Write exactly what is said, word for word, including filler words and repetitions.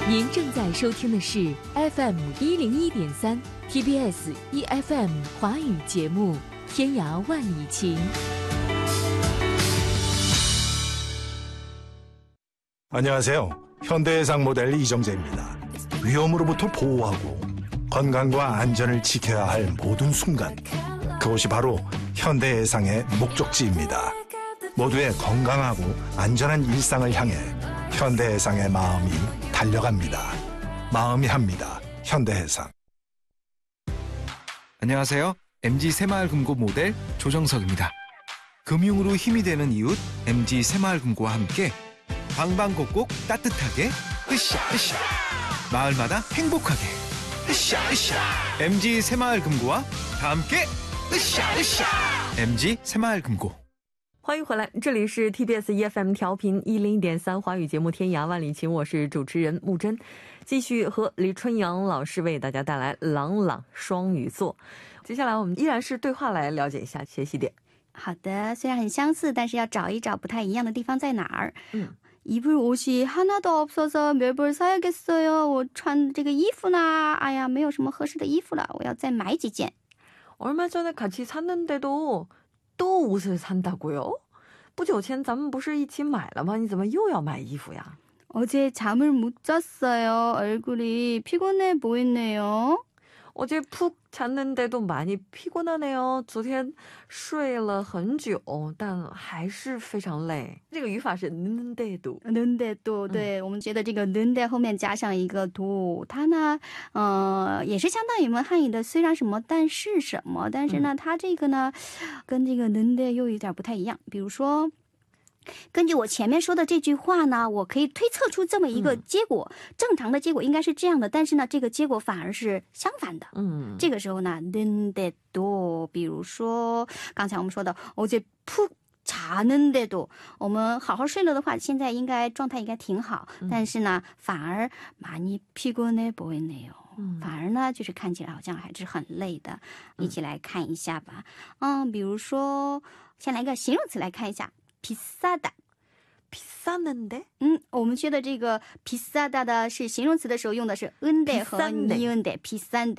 您正在收听的是 F M 一零一点三 T B S E F M 华语节目《天涯万里情》。 안녕하세요. 현대해상 모델 이정재입니다. 위험으로부터 보호하고 건강과 안전을 지켜야 할 모든 순간, 그것이 바로 현대해상의 목적지입니다. 모두의 건강하고 안전한 일상을 향해 현대해상의 마음이 달려갑니다. 마음이 합니다. 현대해상. 안녕하세요. 엠지 새마을금고 모델 조정석입니다. 금융으로 힘이 되는 이웃 엠지 새마을금고와 함께 방방곡곡 따뜻하게 으쌰 으쌰, 마을마다 행복하게 으쌰 으쌰. 엠지 새마을금고와 다 함께 으쌰 으쌰. 엠지 새마을금고. 欢迎回来，这里是 T B S E F M 调频一零一点三华语节目《天涯万里情》，我是主持人木真，继续和李春阳老师为大家带来朗朗双语作。接下来我们依然是对话来了解一下学习点。 好的，虽然很相似，但是要找一找不太一样的地方在哪儿。 嗯， 입을 옷이 하나도 없어서 몇 벌 사야겠어요. 我穿这个衣服呢，哎呀，没有什么合适的衣服了，我要再买几件。 얼마 전에 같이 샀는데도 또 옷을 산다고요? 不久前咱们不是一起买了吗？你怎么又要买衣服呀？ 어제 잠을 못 잤어요. 얼굴이 피곤해 보이네요. 어제 푹 잤는데도 많이 피곤하네요. 昨天睡了很久，但还是非常累。这个语法是 는데도。 는데도， 对，我们觉得这个 는데 后面加上一个 do， 它呢，呃，也是相当于我们汉语的虽然什么但是什么，但是呢，它这个呢，跟这个 는데 又有点不太一样。比如说， 根据我前面说的这句话呢，我可以推测出这么一个结果，正常的结果应该是这样的，但是呢这个结果反而是相反的。嗯，这个时候呢 는데도， 比如说刚才我们说的 어제 푹 자는데도， 我们好好睡了的话，现在应该状态应该挺好，但是呢反而많이 피곤해 보이네요。 反而呢就是看起来好像还是很累的。一起来看一下吧。嗯，比如说先来个形容词来看一下。 비싸다. 비싸는데? 嗯，我们学的这个 비싸다 的是形容词的时候用的是 은데和 니은데, 비싼데.